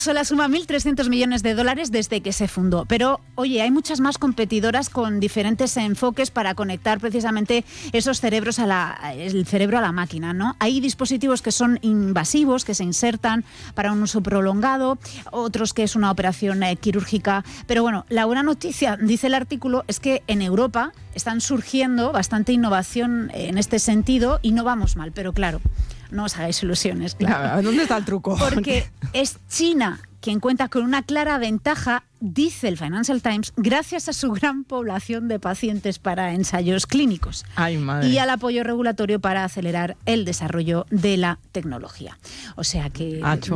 Sola suma $1.300 millones desde que se fundó. Pero, oye, hay muchas más competidoras con diferentes enfoques para conectar precisamente esos cerebros el cerebro a la máquina, ¿no? Hay dispositivos que son invasivos, que se insertan para un uso prolongado, otros que es una operación quirúrgica. Pero bueno, la buena noticia, dice el artículo, es que en Europa están surgiendo bastante innovación en este sentido y no vamos mal, pero claro, no os hagáis ilusiones, claro. ¿Dónde está el truco? Porque es China quien cuenta con una clara ventaja, dice el Financial Times, gracias a su gran población de pacientes para ensayos clínicos. Ay, madre. Y al apoyo regulatorio para acelerar el desarrollo de la tecnología. O sea que... Hacho,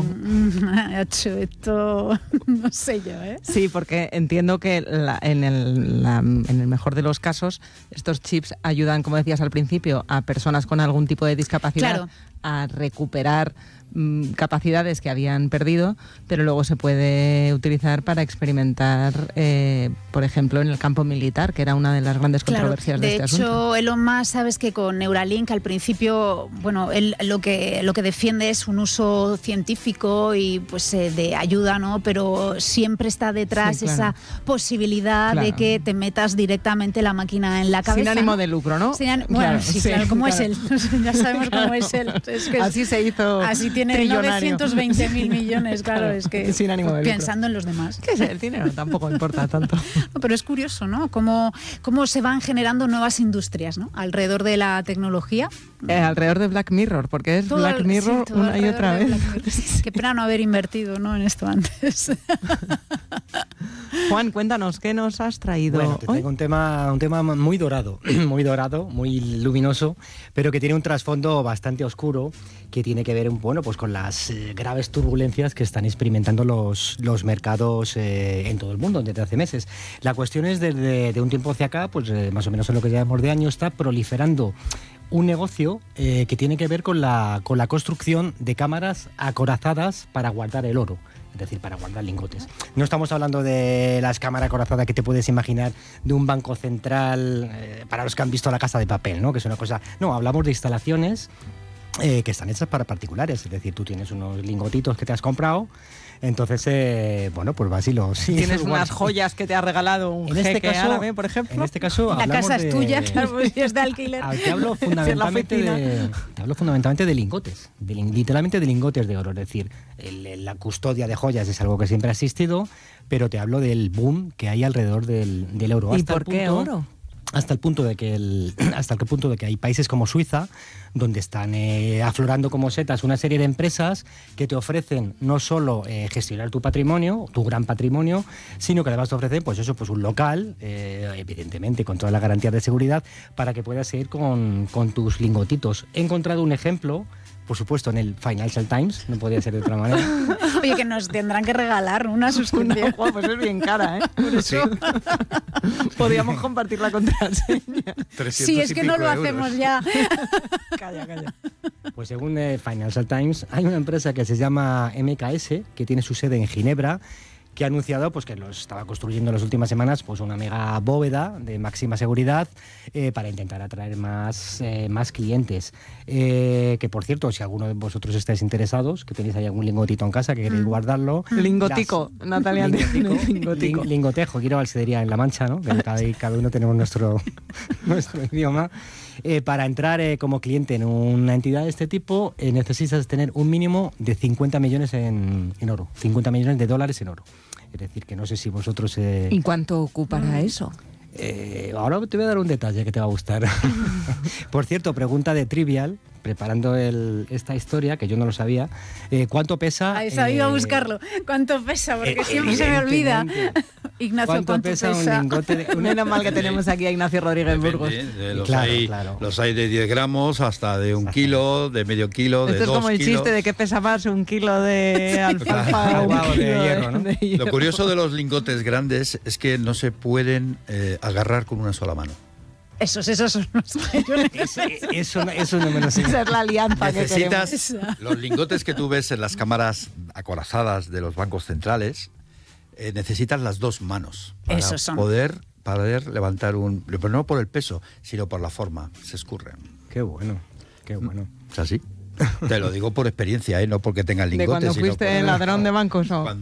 esto no sé yo, ¿eh? Sí, porque entiendo que en el mejor de los casos, estos chips ayudan, como decías al principio, a personas con algún tipo de discapacidad, claro, a recuperar capacidades que habían perdido, pero luego se puede utilizar para experimentar, por ejemplo, en el campo militar, que era una de las grandes controversias de este asunto. De hecho, Elon Musk, sabes que con Neuralink al principio, bueno, él lo que defiende es un uso científico y pues de ayuda, ¿no? Pero siempre está detrás, sí, claro, esa posibilidad, claro, de que te metas directamente la máquina en la cabeza. Sin ánimo de lucro, ¿no? Bueno, claro, sí, claro, ¿cómo claro, es él? Ya sabemos cómo es él. Es que así se hizo. Así tiene 920.000 millones, claro, es que sin ánimo de lucro, pensando en los demás. ¿Qué es el dinero? Tampoco importa tanto. No, pero es curioso, ¿no? Cómo se van generando nuevas industrias, ¿no? Alrededor de la tecnología. Alrededor de Black Mirror, porque es todo Black Mirror, sí, una y otra vez. Qué pena no haber invertido, ¿no?, en esto antes. Juan, cuéntanos, ¿qué nos has traído? Bueno, te traigo un tema muy dorado, muy luminoso, pero que tiene un trasfondo bastante oscuro, que tiene que ver, bueno, pues con las graves turbulencias que están experimentando los mercados en todo el mundo desde hace meses. La cuestión es de un tiempo hacia acá, pues más o menos en lo que llevamos de año, está proliferando un negocio que tiene que ver con la construcción de cámaras acorazadas para guardar el oro. Es decir, para guardar lingotes. No estamos hablando de las cámaras acorazadas que te puedes imaginar de un banco central, para los que han visto La Casa de Papel, ¿no? Que es una cosa... No, hablamos de instalaciones que están hechas para particulares. Es decir, tú tienes unos lingotitos que te has comprado, entonces, bueno, pues vas y los... Tienes unas joyas que te ha regalado un jeque árabe, por ejemplo. En este caso, la casa es tuya, claro, es de alquiler. Te hablo fundamentalmente de lingotes, literalmente de lingotes de oro. Es decir, la custodia de joyas es algo que siempre ha existido, pero te hablo del boom que hay alrededor del oro. ¿Y por qué oro? Hasta el punto de que hay países como Suiza donde están aflorando como setas una serie de empresas que te ofrecen no solo gestionar tu patrimonio, tu gran patrimonio, sino que además te ofrecen pues un local, evidentemente con todas las garantías de seguridad, para que puedas seguir con tus lingotitos. He encontrado un ejemplo, por supuesto, en el Financial Times, no podía ser de otra manera. Oye, que nos tendrán que regalar una suscripción. Pues es bien cara, ¿eh? Por eso. Sí. Podríamos compartir la contraseña. Sí, es que no lo hacemos ya. Calla. Pues según el Financial Times, hay una empresa que se llama MKS, que tiene su sede en Ginebra, que ha anunciado pues, que lo estaba construyendo en las últimas semanas pues, una mega bóveda de máxima seguridad para intentar atraer más clientes. Que, por cierto, si alguno de vosotros estáis interesados, que tenéis ahí algún lingotito en casa, que queréis guardarlo... Lingotico, Natalia. Lingotejo, quiero balsedería en La Mancha, ¿no? Que cada uno tenemos nuestro idioma. Para entrar como cliente en una entidad de este tipo, necesitas tener un mínimo de 50 millones en oro, 50 millones de dólares en oro. Es decir, que no sé si vosotros... ¿Y cuánto ocupará eso? Ahora te voy a dar un detalle que te va a gustar. Por cierto, pregunta de Trivial, preparando esta historia, que yo no lo sabía. ¿Cuánto pesa? Ahí sabía buscarlo. ¿Cuánto pesa? Porque siempre se me olvida. Ignacio, ¿cuánto pesa? Un lingote de... Menos mal que tenemos aquí a Ignacio Rodríguez Burgos. Los hay de 10 gramos hasta de 1 kilo, de medio kilo, de 2 kilos. Esto es como el chiste de qué pesa más, 1 kilo de alfalfa o 1 kilo de hierro, ¿no? de hierro. Lo curioso de los lingotes grandes es que no se pueden agarrar con una sola mano. Esos son los Eso no me lo sé. Esa es la alianza que queremos. Necesitas los lingotes que tú ves en las cámaras acorazadas de los bancos centrales, necesitas las dos manos para poder levantar pero no por el peso, sino por la forma, se escurren. Qué bueno. ¿Es así? Te lo digo por experiencia, no porque tengan lingotes. ¿De cuando fuiste ladrón de bancos o...?